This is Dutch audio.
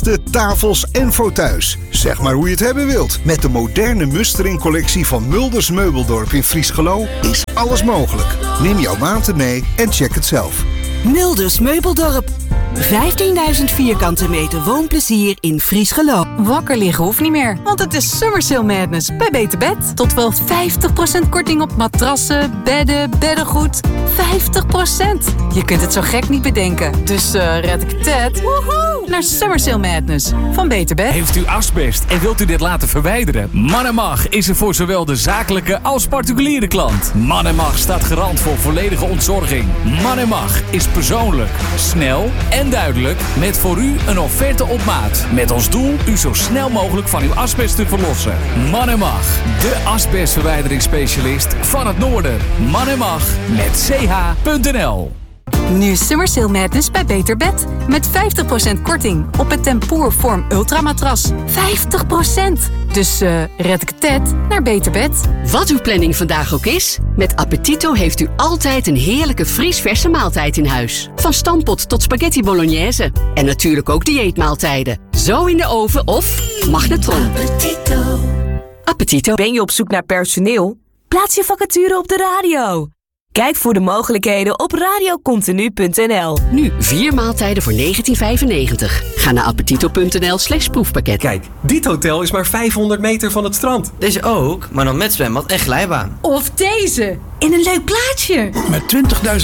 kasten, tafels en fauteuils. Zeg maar hoe je het hebben wilt. Met de moderne mustering-collectie van Mulders Meubeldorp in Friesgelo is alles mogelijk. Neem jouw maten mee en check het zelf. Mulders Meubeldorp. 15.000 vierkante meter woonplezier in Friesgelo. Wakker liggen hoeft niet meer, want het is Summer Sale Madness bij Beter Bed. Tot wel 50% korting op matrassen, bedden, beddengoed. 50%! Je kunt het zo gek niet bedenken. Dus red ik het naar Summer Sale Madness van Beter Bed. Heeft u asbest en wilt u dit laten verwijderen? Man & Mag is er voor zowel de zakelijke als particuliere klant. Man & Mag staat garant voor volledige ontzorging. Man & Mag is persoonlijk, snel en duidelijk met voor u een offerte op maat. Met als doel u zo snel mogelijk van uw asbest te verlossen. Man & Mag, de asbestverwijderingsspecialist van het noorden. Man & Mag met ch.nl. Nu Summer Sale Madness bij Beter Bed. Met 50% korting op het Tempoor-Form Ultramatras. 50%! Dus red ik het naar Beter Bed. Wat uw planning vandaag ook is, met Appetito heeft u altijd een heerlijke vriesverse maaltijd in huis. Van stampot tot spaghetti bolognese. En natuurlijk ook dieetmaaltijden. Zo in de oven of magnetron. Appetito. Appetito. Ben je op zoek naar personeel? Plaats je vacature op de radio. Kijk voor de mogelijkheden op radiocontinu.nl. Nu 4 maaltijden voor €19,95. Ga naar appetito.nl/proefpakket. Kijk, dit hotel is maar 500 meter van het strand. Deze ook, maar dan met zwembad en glijbaan. Of deze, in een leuk plaatsje. Met 20.000